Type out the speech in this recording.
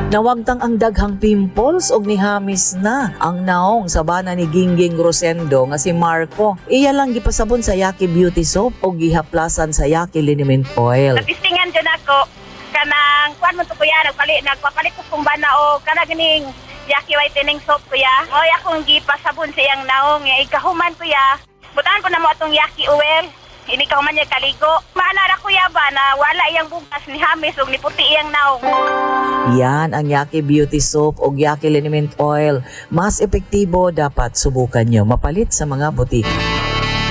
Nawagtang ang daghang pimples og nihamis na ang naong sa bana ni Gingging Rosendo nga si Marco. Iya lang gipasabon sa Yaki Beauty Soap o gihaplasan sa Yaki Liniment Oil. Natistingan dyan ako. Kanang, kuwan mo to kuya, nagpapalit ko kung bana o kanang ganing Yaki Whitening Soap kuya. Oy, akong gipasabon sa iyang naong. Ikahuman kuya. Butaan ko na mo atong Yaki Oil. Ini ka man niya kaligo. Maanara kuya ba na wala iyang bugas ni hamis ug ni puti iyang naong. Yan ang Yaki Beauty Soap o Yaki Liniment Oil. Mas epektibo, dapat subukan nyo mapalit sa mga butik.